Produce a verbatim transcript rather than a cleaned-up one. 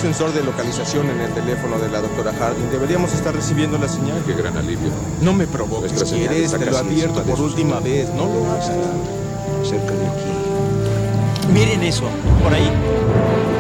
sensor de localización en el teléfono de la doctora Harding. Deberíamos estar recibiendo la señal. Qué gran alivio. No me provoques, Nuestra señal ¿quieres? está Te lo casi advierto encima de por sus última manos. vez. No lo hagas. Cerca de aquí. Miren eso, por ahí.